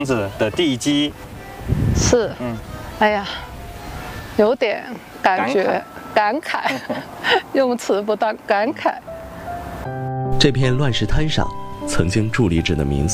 子的地基。 是，哎呀，有点感觉，感慨，用词不当，感慨。 这片乱石滩上，曾经伫立着的民宿